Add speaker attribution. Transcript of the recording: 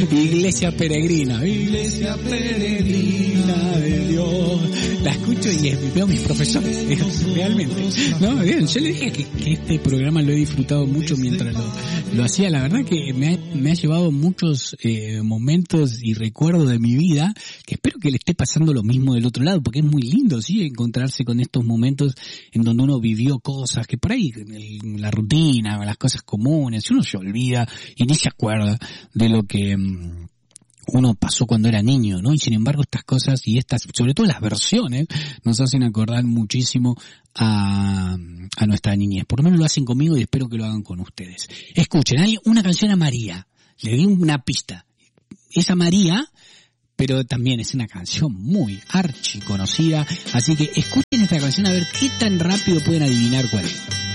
Speaker 1: Iglesia peregrina de Dios. La escucho y veo a mis profesores, realmente. No, bien, yo le dije que este programa lo he disfrutado mucho mientras lo hacía. La verdad que me ha llevado muchos momentos y recuerdos de mi vida, que espero que le esté pasando lo mismo del otro lado, porque es muy lindo, sí, encontrarse con estos momentos en donde uno vivió cosas que por ahí, la rutina, las cosas comunes, uno se olvida y ni se acuerda de lo que uno pasó cuando era niño, ¿no? Y sin embargo estas cosas y sobre todo las versiones, nos hacen acordar muchísimo a nuestra niñez. Por lo menos lo hacen conmigo y espero que lo hagan con ustedes. Escuchen, hay una canción a María, le di una pista. Es a María, pero también es una canción muy archi conocida, así que escuchen esta canción a ver qué tan rápido pueden adivinar cuál es.